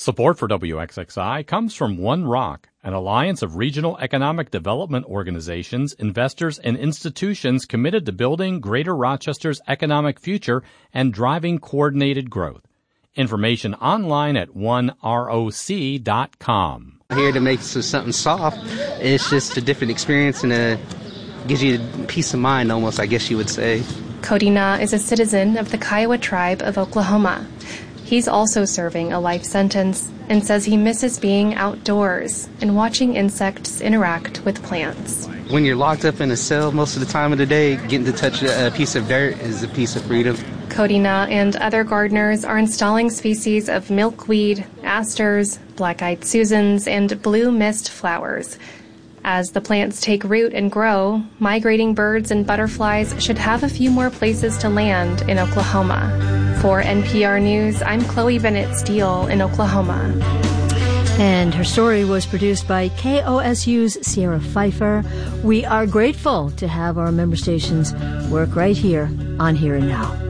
Support for WXXI comes from One Rock, an alliance of regional economic development organizations, investors, and institutions committed to building Greater Rochester's economic future and driving coordinated growth. Information online at oneroc.com. Here to make something soft. It's just a different experience and gives you peace of mind almost, I guess you would say. Cody Na is a citizen of the Kiowa tribe of Oklahoma. He's also serving a life sentence and says he misses being outdoors and watching insects interact with plants. When you're locked up in a cell most of the time of the day, getting to touch a piece of dirt is a piece of freedom. Cody Na and other gardeners are installing species of milkweed, asters, black-eyed Susans, and blue mist flowers. As the plants take root and grow, migrating birds and butterflies should have a few more places to land in Oklahoma. For NPR News, I'm Chloe Bennett Steele in Oklahoma. And her story was produced by KOSU's Sierra Pfeiffer. We are grateful to have our member stations work right here on Here and Now.